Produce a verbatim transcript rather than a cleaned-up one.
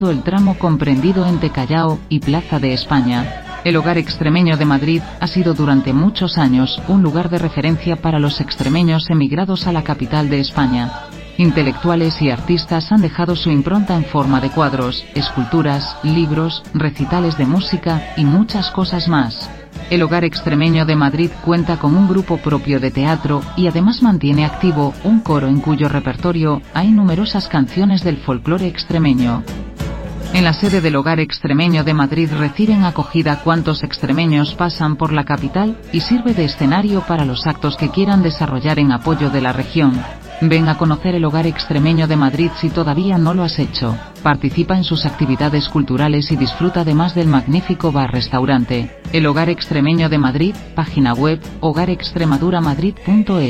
el tramo comprendido entre Callao y Plaza de España. El Hogar Extremeño de Madrid ha sido durante muchos años un lugar de referencia para los extremeños emigrados a la capital de España. Intelectuales y artistas han dejado su impronta en forma de cuadros, esculturas, libros, recitales de música y muchas cosas más. El Hogar Extremeño de Madrid cuenta con un grupo propio de teatro y además mantiene activo un coro en cuyo repertorio hay numerosas canciones del folclore extremeño. En la sede del Hogar Extremeño de Madrid reciben acogida cuantos extremeños pasan por la capital y sirve de escenario para los actos que quieran desarrollar en apoyo de la región. Ven a conocer el Hogar Extremeño de Madrid si todavía no lo has hecho. Participa en sus actividades culturales y disfruta además del magnífico bar-restaurante. El Hogar Extremeño de Madrid, página web hogar extremadura madrid punto es.